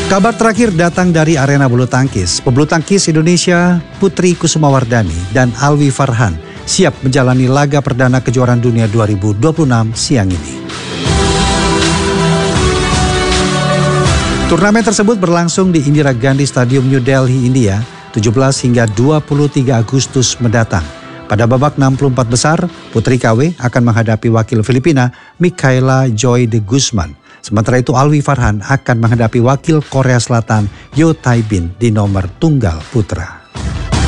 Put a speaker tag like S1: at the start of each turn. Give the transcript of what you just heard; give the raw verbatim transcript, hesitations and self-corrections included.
S1: Kabar terakhir datang dari arena bulu tangkis. Pebulu tangkis Indonesia Putri Kusumawardani dan Alwi Farhan siap menjalani laga perdana kejuaraan dunia dua ribu dua puluh enam siang ini. Turnamen tersebut berlangsung di Indira Gandhi Stadium New Delhi, India, tujuh belas hingga dua puluh tiga Agustus mendatang. Pada babak enam puluh empat besar, Putri K W akan menghadapi wakil Filipina, Michaela Joy de Guzman. Sementara itu Alwi Farhan akan menghadapi wakil Korea Selatan, Yo Tae Bin di nomor tunggal putra.